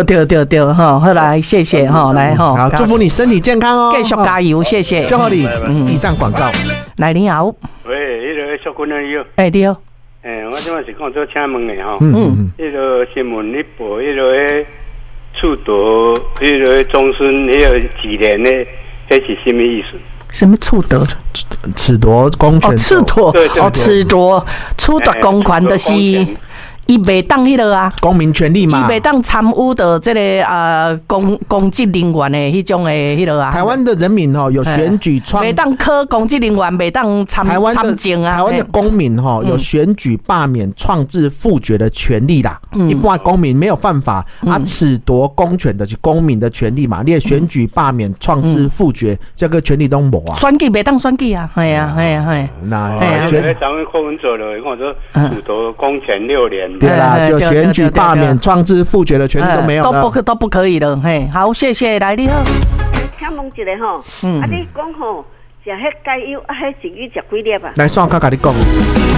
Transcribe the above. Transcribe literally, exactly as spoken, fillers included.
对对对哈，好来谢谢哈，来哈， 好，祝福你身体健康哦， 继续加油，谢谢。 祝贺你，以上广告。 来你好， 喂，迄个小君啊，有。 哎对。 诶，我即摆是讲做请问的吼， 嗯嗯， 迄个新闻你报迄个迄蹙夺，迄个终身迄个几年的，这是什么意思？ 什么蹙夺？ 褫夺公权？ 哦，褫夺，哦，褫夺，褫夺公权的是。伊袂当迄个啊， 公民权利嘛， 伊袂当参与到这个啊公公职人员的迄种的迄个啊。 台湾的人民吼有选举创， 袂当科公职人员，袂当参参政啊。 台湾的公民吼有选举、罢免、创制、复决的权利啦。一般公民没有犯法啊，褫夺公权的是公民的权利嘛。你的选举、罢免、创制、复决这个权利都无啊。 选举袂当选举啊，系啊，系啊，系。 那哎，咱们课文做了，看说褫夺公权六年。 对啦，就选举、罢免、创制、复决的权利都没有了， 都不都不可以了。嘿，好，谢谢，来你好。 请问一下吼，啊，你讲吼，食迄解药，啊，迄一日食几粒啊？ 来，算我甲你讲。